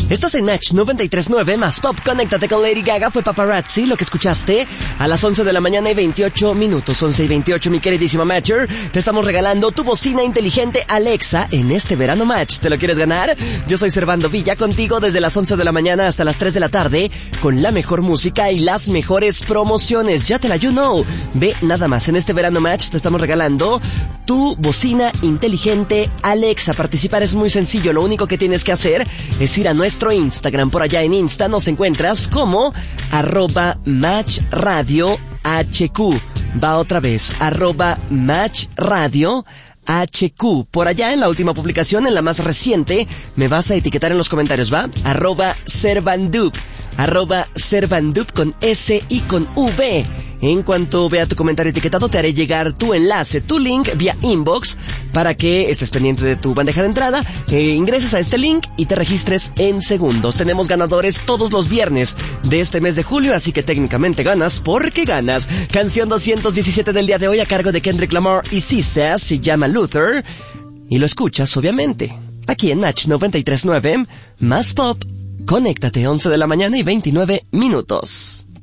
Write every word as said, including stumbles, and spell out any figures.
Estás en Match noventa y tres punto nueve más Pop. Conéctate con Lady Gaga. Fue Paparazzi lo que escuchaste a las once de la mañana y veintiocho minutos. once y veintiocho, mi queridísima Matcher. Te estamos regalando tu bocina inteligente Alexa en este verano Match. ¿Te lo quieres ganar? Yo soy Servando Villa, contigo desde las once de la mañana hasta las tres de la tarde, con la mejor música y las mejores promociones. Ya te la you know. Ve nada más, en este verano Match te estamos regalando tu bocina inteligente Alexa. Participar es muy sencillo. Lo único que tienes que hacer es ir a nuestro Instagram. Por allá en Insta nos encuentras como arroba Match Radio H Q. Va otra vez, arroba Match Radio H Q. Por allá en la última publicación, en la más reciente, me vas a etiquetar en los comentarios, ¿va? Arroba Servandup. Arroba Servandup con S y con V. En cuanto vea tu comentario etiquetado, te haré llegar tu enlace, tu link vía inbox, para que estés pendiente de tu bandeja de entrada, eh, ingreses a este link y te registres en segundos. Tenemos ganadores todos los viernes de este mes de julio, así que técnicamente ganas porque ganas. Canción doscientos diecisiete del día de hoy a cargo de Kendrick Lamar y S Z A, se llama Luther, y lo escuchas obviamente aquí en Match noventa y tres punto nueve más Pop. Conéctate, once de la mañana y veintinueve minutos.